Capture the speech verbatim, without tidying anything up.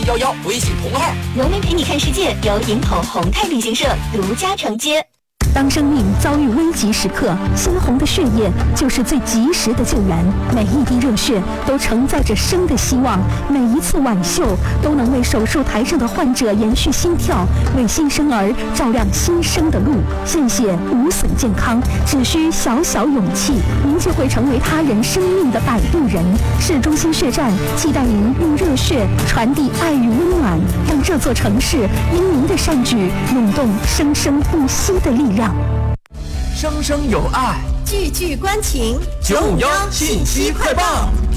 幺幺微信同号。 农民陪你看世界由营口宏泰旅行社独家承接。 当生命遭遇危急时刻，鲜红的血液就是最及时的救援。每一滴热血都承载着生的希望，每一次挽袖都能为手术台上的患者延续心跳，为新生儿照亮新生的路。献血无损健康，只需小小勇气，您就会成为他人生命的摆渡人。市中心血站期待您用热血传递爱与温暖，让这座城市因您的善举涌动生生不息的力量。 生生有爱， 句句关情。 九五幺信息快报。